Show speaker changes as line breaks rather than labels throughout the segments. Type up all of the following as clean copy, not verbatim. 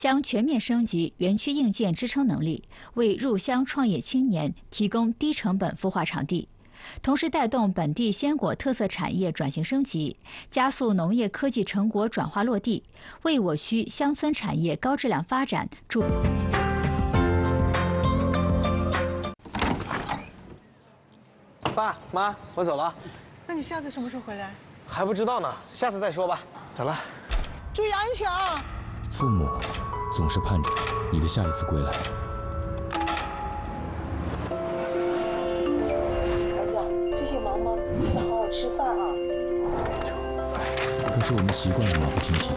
将全面升级园区硬件支撑能力，为入乡创业青年提供低成本孵化场地，同时带动本地鲜果特色产业转型升级，加速农业科技成果转化落地，为我区乡村产业高质量发展助。
爸妈，我走了。
那你下次什么时候回来？
还不知道呢，下次再说吧。走了。
注意安全啊！
父母总是盼着你的下一次归来。
儿子，最近忙吗？记得好好吃饭啊。
可是我们习惯了马不停蹄。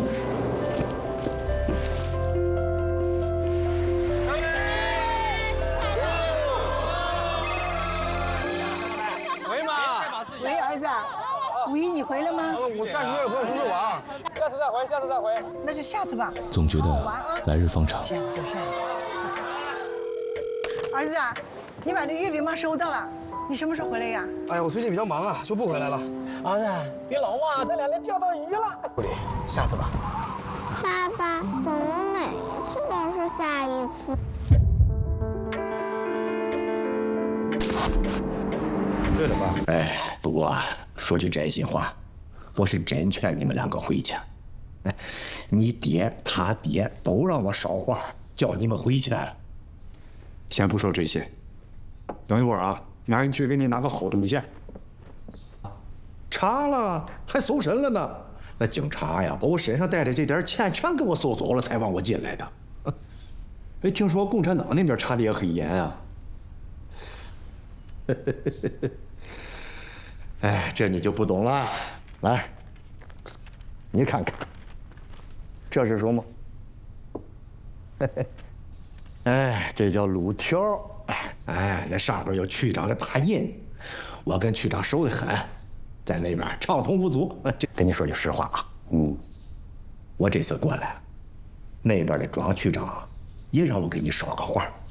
喂妈。
喂，儿子，五一你回来吗？
我暂时有点不用出去玩，下次再回，下次再回。
那就下次吧。
总觉得来日方长。
下次就下次。儿子啊，你把这月饼嘛收到了，你什么时候回来呀？
哎呀，我最近比较忙啊，就不回来了。儿子，你老忘咱俩连钓到鱼了。不理，下次吧。
爸爸，怎么每一次都是下一次？
对了，爸。哎，不过说句真心话，我是真劝你们两个回去。哎，你爹他爹都让我捎话，叫你们回去。
先不说这些，等一会儿啊，俺人去给你拿个好东西。
查了，还搜身了呢。那警察呀，把我身上带的这点钱全给我搜走了，才让我进来的。
哎，听说共产党那边查的也很严啊。
哎，这你就不懂了。来，你看看，这是什么？哎，这叫路条。哎，那上边有区长的大印。我跟区长熟得很，在那边畅通无阻。这跟你说句实话啊，我这次过来，那边的庄区长也让我给你捎个话。